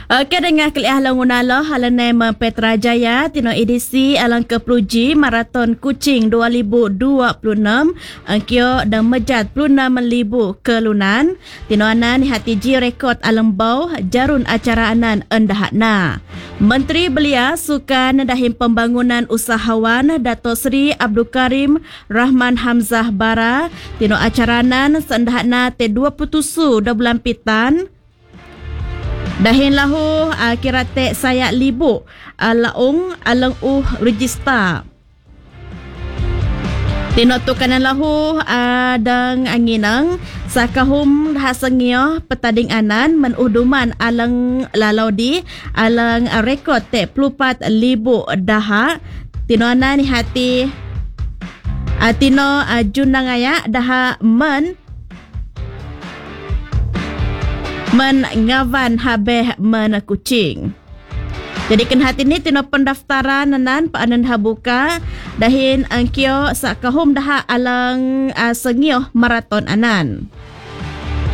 Okey, dengan kelihah langunala halanai Petra Jaya tino edisi alang kepluji Maraton Kuching 2026 angkio dan mejat 26,000 kelunan tino anan hatiji rekod alang bau jarun acara anan endahakna. Menteri Belia Sukan Dahim Pembangunan Usahawan Dato Seri Abdul Karim Rahman Hamzah Bara tino acaranan sendahakna T27 bulan Pitan dahin lahu kirate sayak libu laung alang register. Tino tukanan lahu adang anginang sakahum hasengio petading anan menuduman alang lalaudi alang rekod te pelupat libu daha tino anan hati tino junangaya daha mengawan habeh Kuching. Jadi kan hati ni tino pendaftaran nanan paanan habuka dahin angkio sakahum daha alang sengioh maraton anan.